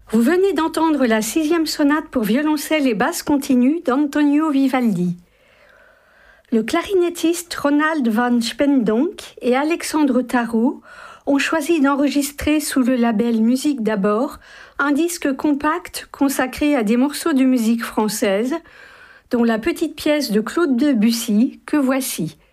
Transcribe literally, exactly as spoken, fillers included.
Vous venez d'entendre la sixième sonate pour violoncelle et basse continue d'Antonio Vivaldi. Le clarinettiste Ronald van Spendonck et Alexandre Tarot ont choisi d'enregistrer sous le label Musique d'abord un disque compact consacré à des morceaux de musique française, dont la petite pièce de Claude Debussy que voici.